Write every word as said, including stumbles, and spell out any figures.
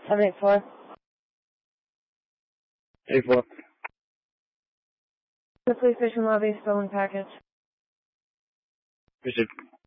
seven eight four. eight four. The police station lobby, stolen package. Received.